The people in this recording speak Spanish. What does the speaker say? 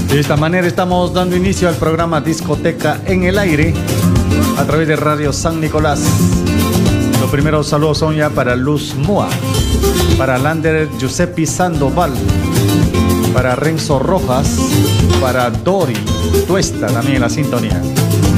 De esta manera estamos dando inicio al programa Discoteca en el Aire a través de Radio San Nicolás. Los primeros saludos son ya para Luz Moa, para Lander Giuseppe Sandoval, para Renzo Rojas, para Dori Tuesta también en la sintonía.